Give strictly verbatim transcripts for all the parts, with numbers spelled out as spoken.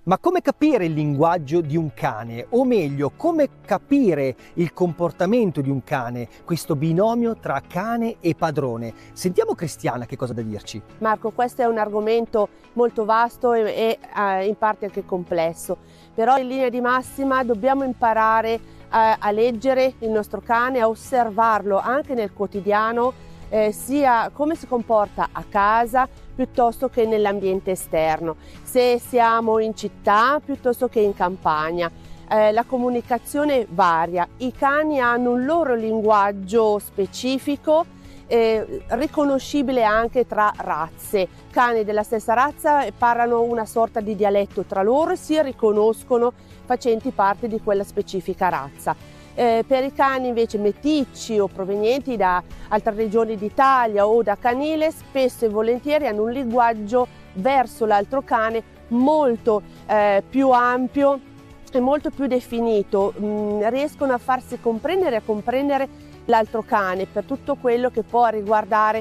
Ma come capire il linguaggio di un cane? O meglio, come capire il comportamento di un cane, questo binomio tra cane e padrone? Sentiamo Cristiana che cosa ha da dirci. Marco, questo è un argomento molto vasto e, e eh, in parte anche complesso, però in linea di massima dobbiamo imparare a, a leggere il nostro cane, a osservarlo anche nel quotidiano, eh, sia come si comporta a casa piuttosto che nell'ambiente esterno, se siamo in città piuttosto che in campagna. Eh, la comunicazione varia, i cani hanno un loro linguaggio specifico, eh, riconoscibile anche tra razze. Cani della stessa razza parlano una sorta di dialetto tra loro e si riconoscono facenti parte di quella specifica razza. Eh, per i cani invece meticci o provenienti da altre regioni d'Italia o da canile, spesso e volentieri hanno un linguaggio verso l'altro cane molto eh, più ampio e molto più definito. Mm, riescono a farsi comprendere e a comprendere l'altro cane per tutto quello che può riguardare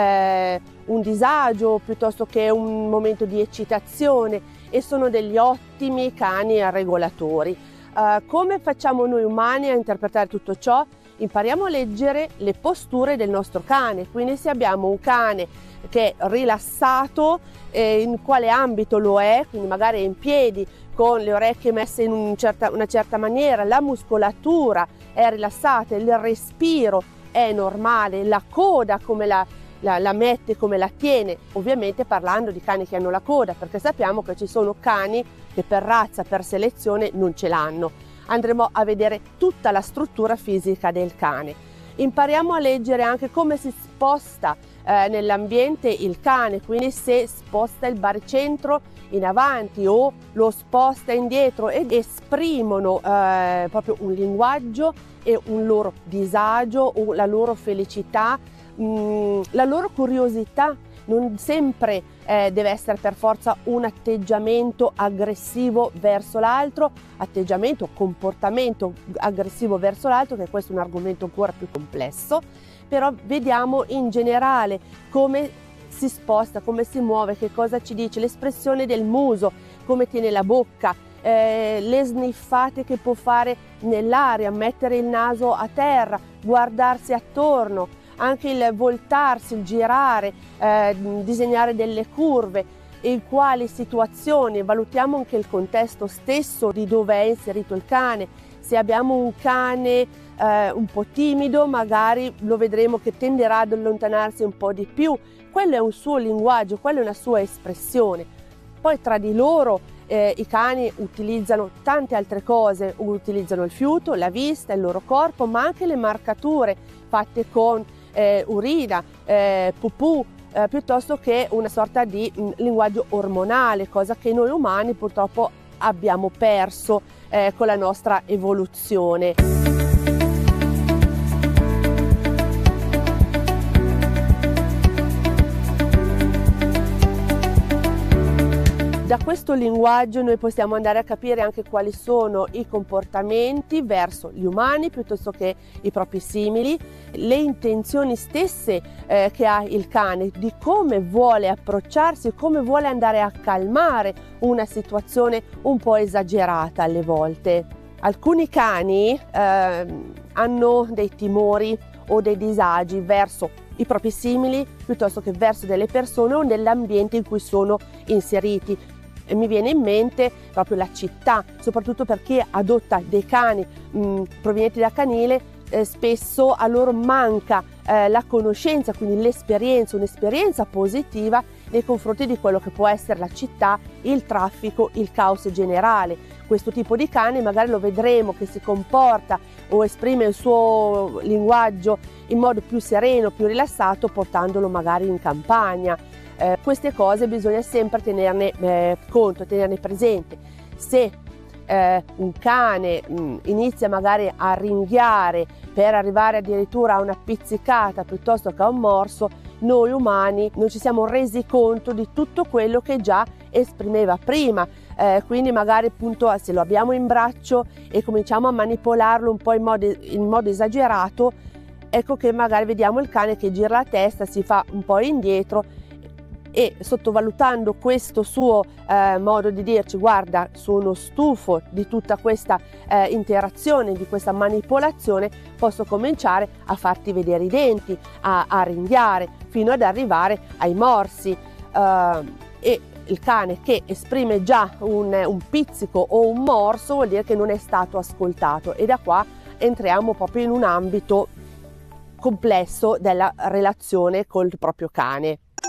eh, un disagio piuttosto che un momento di eccitazione, e sono degli ottimi cani regolatori. Uh, come facciamo noi umani a interpretare tutto ciò? Impariamo a leggere le posture del nostro cane, quindi se abbiamo un cane che è rilassato, eh, in quale ambito lo è, quindi magari è in piedi con le orecchie messe in un certa, una certa maniera, la muscolatura è rilassata, il respiro è normale, la coda come la, la, la mette, come la tiene, ovviamente parlando di cani che hanno la coda, perché sappiamo che ci sono cani che per razza, per selezione non ce l'hanno. Andremo a vedere tutta la struttura fisica del cane. Impariamo a leggere anche come si sposta eh, nell'ambiente il cane, quindi se sposta il baricentro in avanti o lo sposta indietro, ed esprimono eh, proprio un linguaggio e un loro disagio o la loro felicità, mh, la loro curiosità. Non sempre eh, deve essere per forza un atteggiamento aggressivo verso l'altro, atteggiamento, comportamento aggressivo verso l'altro, che questo è un argomento ancora più complesso, però vediamo in generale come si sposta, come si muove, che cosa ci dice, l'espressione del muso, come tiene la bocca, eh, le sniffate che può fare nell'aria, mettere il naso a terra, guardarsi attorno, anche il voltarsi, il girare, eh, disegnare delle curve, in quali situazioni. Valutiamo anche il contesto stesso di dove è inserito il cane. Se abbiamo un cane eh, un po' timido, magari lo vedremo che tenderà ad allontanarsi un po' di più. Quello è un suo linguaggio, quella è una sua espressione. Poi tra di loro eh, i cani utilizzano tante altre cose, utilizzano il fiuto, la vista, il loro corpo, ma anche le marcature fatte con Eh, urina, eh, pupù, eh, piuttosto che una sorta di mh, linguaggio ormonale, cosa che noi umani purtroppo abbiamo perso eh, con la nostra evoluzione. Da questo linguaggio noi possiamo andare a capire anche quali sono i comportamenti verso gli umani piuttosto che i propri simili, le intenzioni stesse eh, che ha il cane, di come vuole approcciarsi, come vuole andare a calmare una situazione un po' esagerata alle volte. Alcuni cani eh, hanno dei timori o dei disagi verso i propri simili piuttosto che verso delle persone o nell'ambiente in cui sono inseriti. E mi viene in mente proprio la città, soprattutto per chi adotta dei cani mh, provenienti da canile, eh, spesso a loro manca eh, la conoscenza, quindi l'esperienza, un'esperienza positiva nei confronti di quello che può essere la città, il traffico, il caos generale. Questo tipo di cane magari lo vedremo che si comporta o esprime il suo linguaggio in modo più sereno, più rilassato, portandolo magari in campagna. Eh, queste cose bisogna sempre tenerne eh, conto, tenerne presente. Se eh, un cane mh, inizia magari a ringhiare per arrivare addirittura a una pizzicata piuttosto che a un morso, noi umani non ci siamo resi conto di tutto quello che già esprimeva prima. Eh, quindi magari appunto se lo abbiamo in braccio e cominciamo a manipolarlo un po' in modo, in modo esagerato, ecco che magari vediamo il cane che gira la testa, si fa un po' indietro, e sottovalutando questo suo eh, modo di dirci guarda sono stufo di tutta questa eh, interazione, di questa manipolazione, posso cominciare a farti vedere i denti, a, a ringhiare fino ad arrivare ai morsi eh, e il cane che esprime già un, un pizzico o un morso vuol dire che non è stato ascoltato, e da qua entriamo proprio in un ambito complesso della relazione col proprio cane.